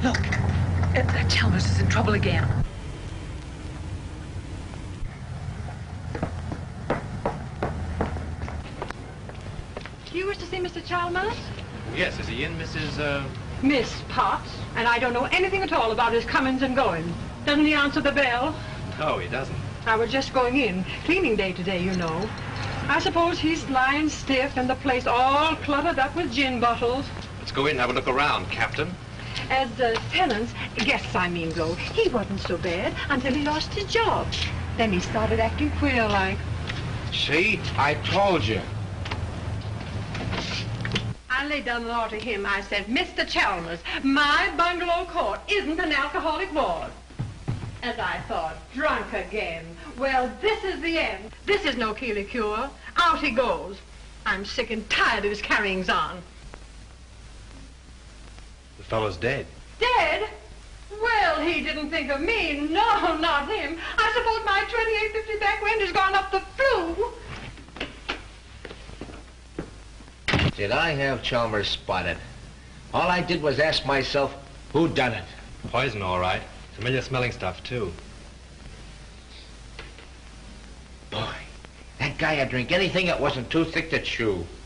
Look, Chalmers is in trouble again. Do you wish to see Mr. Chalmers? Yes, is he in, Mrs. Miss Potts, and I don't know anything at all about his comings and goings. Doesn't he answer the bell? No, he doesn't. I was just going in. Cleaning day today, you know. I suppose he's lying stiff and the place all cluttered up with gin bottles. Let's go in and have a look around, Captain. As tenants, guests I mean though, he wasn't so bad until he lost his job. Then he started acting queer like. See? I told you. I laid down the law to him. I said, Mr. Chalmers, my bungalow court isn't an alcoholic ward. As I thought, drunk again. Well, this is the end. This is no Keeley cure. Out he goes. I'm sick and tired of his carryings on. The fellow's dead. Dead? Well, he didn't think of me. No, not him. I suppose my 2850 back wind has gone up the flue. Did I have Chalmers spotted? All I did was ask myself, who done it? Poison, all right. Familiar smelling stuff, too. Boy, that guy would drink anything that wasn't too thick to chew.